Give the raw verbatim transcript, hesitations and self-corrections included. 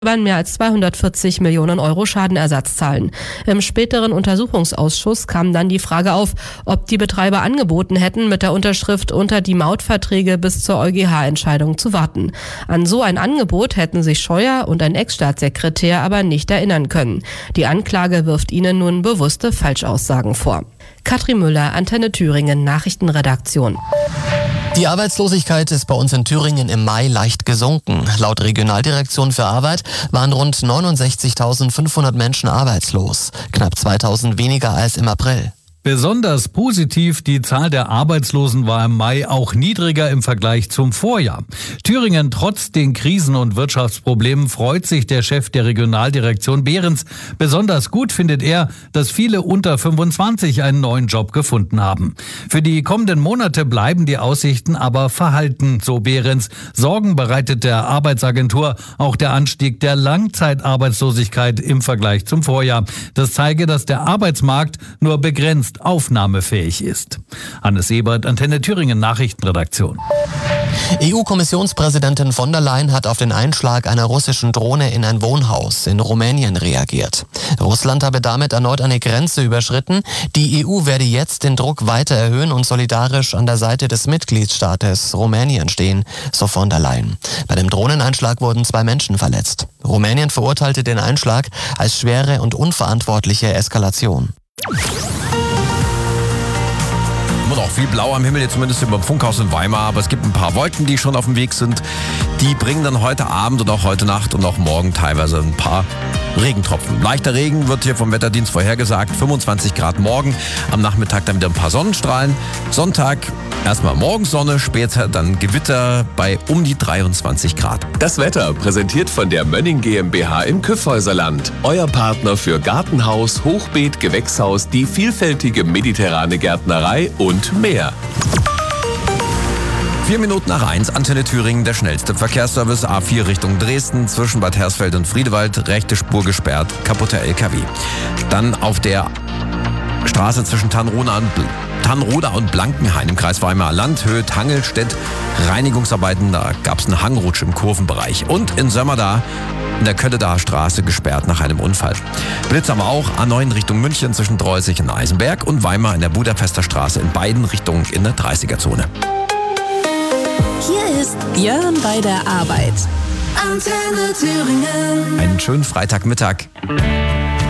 mehr als zweihundertvierzig Millionen Euro Schadenersatz zahlen. Im späteren Untersuchungsausschuss kam dann die Frage auf, ob die Betreiber angeboten hätten, mit der Unterschrift unter die Mautverträge bis zur EuGH-Entscheidung zu warten. An so ein Angebot hätten sich Scheuer und ein Ex-Staatssekretär aber nicht erinnern können. Die Anklage wirft ihnen nun bewusste Falschaussagen vor. Katrin Müller, Antenne Thüringen, Nachrichtenredaktion. Die Arbeitslosigkeit ist bei uns in Thüringen im Mai leicht gesunken. Laut Regionaldirektion für Arbeit waren rund neunundsechzigtausendfünfhundert Menschen arbeitslos. Knapp zweitausend weniger als im April. Besonders positiv, die Zahl der Arbeitslosen war im Mai auch niedriger im Vergleich zum Vorjahr. Thüringen, trotz den Krisen und Wirtschaftsproblemen, freut sich der Chef der Regionaldirektion Behrens. Besonders gut findet er, dass viele unter fünfundzwanzig einen neuen Job gefunden haben. Für die kommenden Monate bleiben die Aussichten aber verhalten, so Behrens. Sorgen bereitet der Arbeitsagentur auch der Anstieg der Langzeitarbeitslosigkeit im Vergleich zum Vorjahr. Das zeige, dass der Arbeitsmarkt nur begrenzt aufnahmefähig ist. Hannes Ebert, Antenne Thüringen Nachrichtenredaktion. E U-Kommissionspräsidentin von der Leyen hat auf den Einschlag einer russischen Drohne in ein Wohnhaus in Rumänien reagiert. Russland habe damit erneut eine Grenze überschritten. Die E U werde jetzt den Druck weiter erhöhen und solidarisch an der Seite des Mitgliedstaates Rumänien stehen, so von der Leyen. Bei dem Drohneneinschlag wurden zwei Menschen verletzt. Rumänien verurteilte den Einschlag als schwere und unverantwortliche Eskalation. Immer noch viel blau am Himmel, jetzt zumindest über dem Funkhaus in Weimar, aber es gibt ein paar Wolken, die schon auf dem Weg sind. Die bringen dann heute Abend und auch heute Nacht und auch morgen teilweise ein paar Regentropfen. Leichter Regen wird hier vom Wetterdienst vorhergesagt, fünfundzwanzig Grad morgen, am Nachmittag dann wieder ein paar Sonnenstrahlen. Sonntag erstmal morgens Sonne, später dann Gewitter bei um die dreiundzwanzig Grad. Das Wetter präsentiert von der Mönning GmbH im Kyffhäuserland. Euer Partner für Gartenhaus, Hochbeet, Gewächshaus, die vielfältige mediterrane Gärtnerei und mehr. Vier Minuten nach eins, Antenne Thüringen, der schnellste Verkehrsservice, A vier Richtung Dresden, zwischen Bad Hersfeld und Friedewald, rechte Spur gesperrt, kaputter L K W. Dann auf der Straße zwischen Tannroda und, Tannroda und Blankenhain im Kreis Weimarer Land, Höhe Tangelstedt, Reinigungsarbeiten, da gab es einen Hangrutsch im Kurvenbereich. Und in Sömmerda in der Kölledaer Straße gesperrt nach einem Unfall. Blitz aber auch A neun Richtung München zwischen Dreußig und Eisenberg und Weimar in der Budapester Straße in beiden Richtungen in der dreißiger-Zone. Hier ist Björn bei der Arbeit. Antenne Thüringen. Einen schönen Freitagmittag.